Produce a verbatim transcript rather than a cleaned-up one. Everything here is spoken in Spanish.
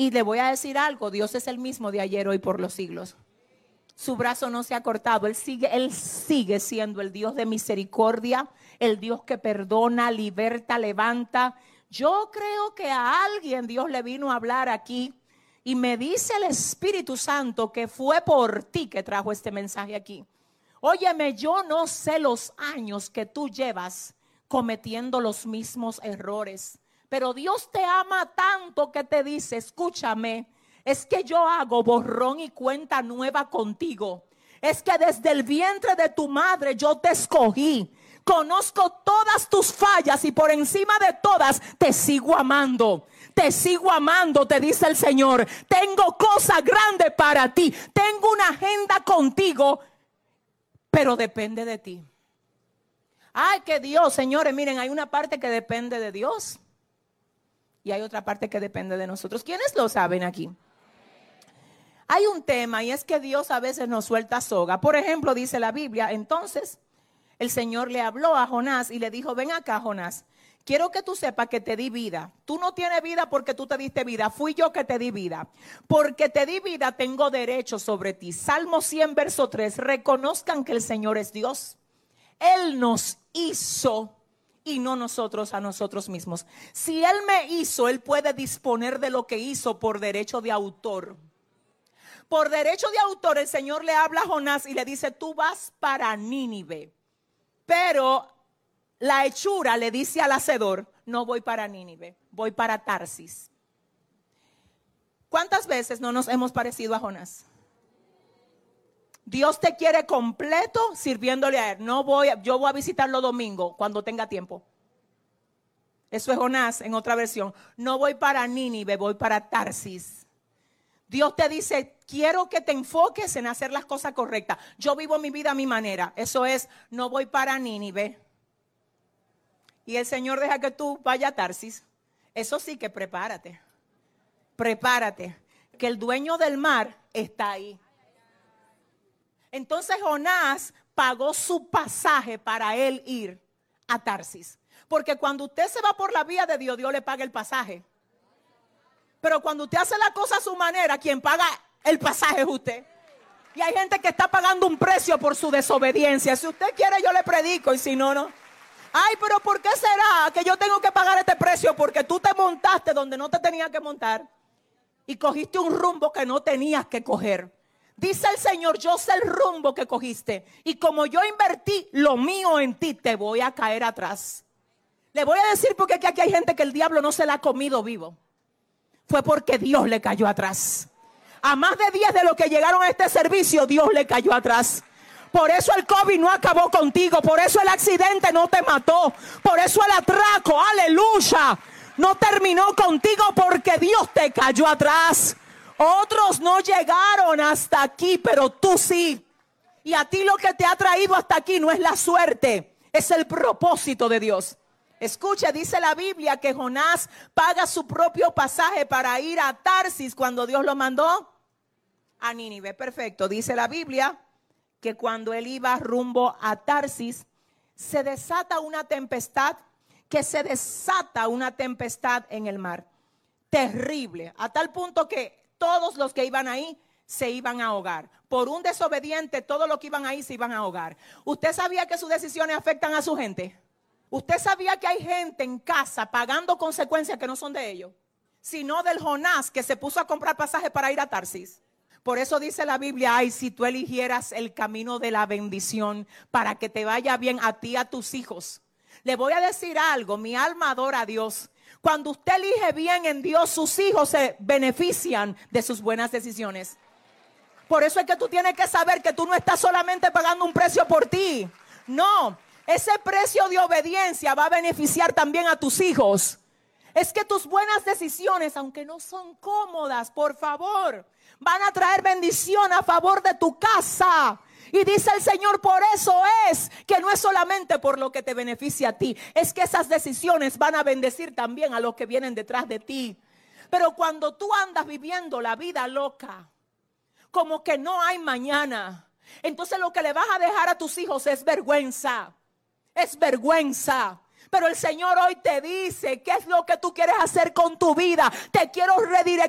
Y le voy a decir algo, Dios es el mismo de ayer, hoy, por los siglos. Su brazo no se ha cortado, Él sigue, Él sigue siendo el Dios de misericordia, el Dios que perdona, liberta, levanta. Yo creo que a alguien Dios le vino a hablar aquí y me dice el Espíritu Santo que fue por ti que trajo este mensaje aquí. Óyeme, yo no sé los años que tú llevas cometiendo los mismos errores, pero Dios te ama tanto que te dice, escúchame, es que yo hago borrón y cuenta nueva contigo. Es que desde el vientre de tu madre yo te escogí. Conozco todas tus fallas y por encima de todas te sigo amando. Te sigo amando, te dice el Señor. Tengo cosas grandes para ti. Tengo una agenda contigo, pero depende de ti. Ay, que Dios, señores, miren, hay una parte que depende de Dios y hay otra parte que depende de nosotros. ¿Quiénes lo saben aquí? Hay un tema y es que Dios a veces nos suelta soga. Por ejemplo, dice la Biblia, entonces el Señor le habló a Jonás y le dijo, ven acá, Jonás, quiero que tú sepas que te di vida. Tú no tienes vida porque tú te diste vida, fui yo que te di vida. Porque te di vida, tengo derecho sobre ti. Salmo cien, verso tres, reconozcan que el Señor es Dios. Él nos hizo y no nosotros a nosotros mismos. Si Él me hizo, Él puede disponer de lo que hizo por derecho de autor. Por derecho de autor, el Señor le habla a Jonás y le dice, tú vas para Nínive. Pero la hechura le dice al hacedor, no voy para Nínive, voy para Tarsis. ¿Cuántas veces no nos hemos parecido a Jonás? Dios te quiere completo sirviéndole a Él. No voy, yo voy a visitarlo domingo cuando tenga tiempo. Eso es Jonás en otra versión. No voy para Nínive, voy para Tarsis. Dios te dice, quiero que te enfoques en hacer las cosas correctas. Yo vivo mi vida a mi manera. Eso es, no voy para Nínive. Y el Señor deja que tú vayas a Tarsis. Eso sí que prepárate. Prepárate. Que el dueño del mar está ahí. Entonces Jonás pagó su pasaje para él ir a Tarsis. Porque cuando usted se va por la vía de Dios, Dios le paga el pasaje. Pero cuando usted hace la cosa a su manera, quien paga el pasaje es usted. Y hay gente que está pagando un precio por su desobediencia. Si usted quiere, yo le predico, y si no, no. Ay, pero ¿por qué será que yo tengo que pagar este precio? Porque tú te montaste donde no te tenías que montar y cogiste un rumbo que no tenías que coger. Dice el Señor, yo sé el rumbo que cogiste, y como yo invertí lo mío en ti, te voy a caer atrás. Le voy a decir porque aquí hay gente que el diablo no se la ha comido vivo. Fue porque Dios le cayó atrás. A más de diez de los que llegaron a este servicio, Dios le cayó atrás. Por eso el COVID no acabó contigo. Por eso el accidente no te mató. Por eso el atraco, aleluya, no terminó contigo, porque Dios te cayó atrás. Otros no llegaron hasta aquí, pero tú sí. Y a ti lo que te ha traído hasta aquí no es la suerte, es el propósito de Dios. Escuche, dice la Biblia que Jonás paga su propio pasaje para ir a Tarsis cuando Dios lo mandó a Nínive. Perfecto. Dice la Biblia que cuando él iba rumbo a Tarsis, se desata una tempestad, que se desata una tempestad en el mar. Terrible, a tal punto que todos los que iban ahí se iban a ahogar. Por un desobediente, todos los que iban ahí se iban a ahogar. ¿Usted sabía que sus decisiones afectan a su gente? ¿Usted sabía que hay gente en casa pagando consecuencias que no son de ellos, sino del Jonás que se puso a comprar pasaje para ir a Tarsis? Por eso dice la Biblia, ay, si tú eligieras el camino de la bendición para que te vaya bien a ti y a tus hijos. Le voy a decir algo, mi alma adora a Dios. Cuando usted elige bien en Dios, sus hijos se benefician de sus buenas decisiones. Por eso es que tú tienes que saber que tú no estás solamente pagando un precio por ti. No, ese precio de obediencia va a beneficiar también a tus hijos. Es que tus buenas decisiones, aunque no son cómodas, por favor, van a traer bendición a favor de tu casa. Y dice el Señor, por eso es que no es solamente por lo que te beneficia a ti, es que esas decisiones van a bendecir también a los que vienen detrás de ti. Pero cuando tú andas viviendo la vida loca, como que no hay mañana, entonces lo que le vas a dejar a tus hijos es vergüenza. Es vergüenza. Pero el Señor hoy te dice, ¿qué es lo que tú quieres hacer con tu vida? Te quiero redireccionar.